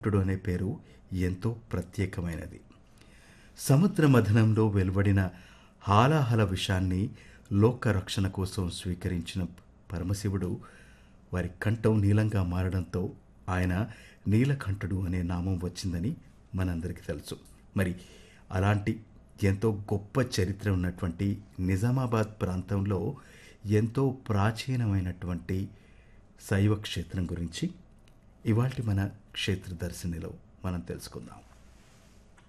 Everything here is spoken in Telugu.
నీలకంఠుడు అనే పేరు ఎంతో ప్రత్యేకమైనది. సముద్ర మథనంలో వెలువడిన హాలాహల విషాన్ని లోకరక్షణ కోసం స్వీకరించిన పరమశివుడు వారి కంఠం నీలంగా మారడంతో ఆయన నీలకంఠుడు అనే నామం వచ్చిందని మనందరికీ తెలుసు. మరి అలాంటి ఎంతో గొప్ప చరిత్ర ఉన్నటువంటి నిజామాబాద్ ప్రాంతంలో ఎంతో ప్రాచీనమైనటువంటి శైవ క్షేత్రం గురించి ఇవాల్టి మన క్షేత్ర దర్శినిలో మనం తెలుసుకుందాం.